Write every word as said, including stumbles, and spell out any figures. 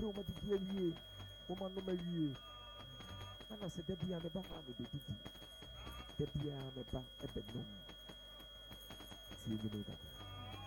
o ma didi awie o ma no ma wie ana se da bia me ba ma me didi da bia me ba e be nom ti ni me da